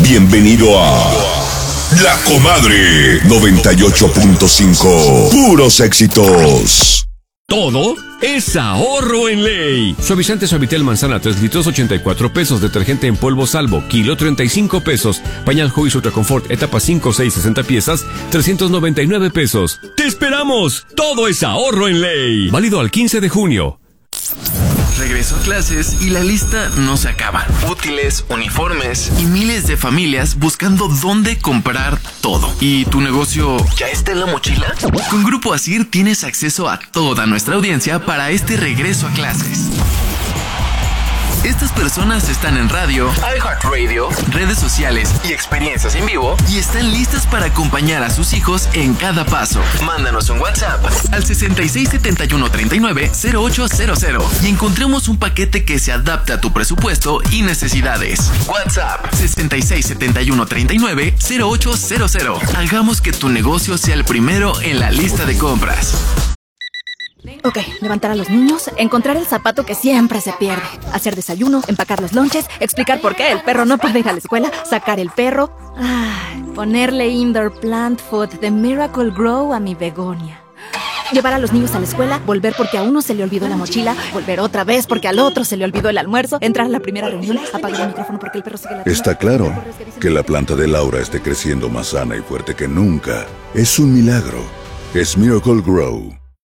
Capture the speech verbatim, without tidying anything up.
Bienvenido a La Comadre noventa y ocho punto cinco. Puros éxitos. Todo es ahorro en Ley. Suavizante Suavitel manzana tres litros ochenta y cuatro pesos. Detergente en polvo Salvo kilo treinta y cinco pesos. Pañal Huggies Ultra Confort etapa cinco, seis, sesenta piezas trescientos noventa y nueve pesos. ¡Te esperamos! Todo es ahorro en Ley. Válido al quince de junio. Regreso a clases y la lista no se acaba. Útiles, uniformes y miles de familias buscando dónde comprar todo. ¿Y tu negocio ya está en la mochila? Con Grupo Asir tienes acceso a toda nuestra audiencia para este regreso a clases. Estas personas están en radio, iHeartRadio, redes sociales y experiencias en vivo y están listas para acompañar a sus hijos en cada paso. Mándanos un WhatsApp al sesenta y seis setenta y uno treinta y nueve cero ocho cero cero y encontremos un paquete que se adapte a tu presupuesto y necesidades. WhatsApp sesenta y seis setenta y uno treinta y nueve cero ocho cero cero. Hagamos que tu negocio sea el primero en la lista de compras. Ok, levantar a los niños, encontrar el zapato que siempre se pierde, hacer desayuno, empacar los lonches, explicar por qué el perro no puede ir a la escuela, sacar el perro, ay, ponerle indoor plant food de Miracle Grow a mi begonia. Llevar a los niños a la escuela, volver porque a uno se le olvidó la mochila, volver otra vez porque al otro se le olvidó el almuerzo, entrar a la primera reunión, apagar el micrófono porque el perro sigue ladrando. Está claro que la planta de Laura esté creciendo más sana y fuerte que nunca. Es un milagro. Es Miracle Grow.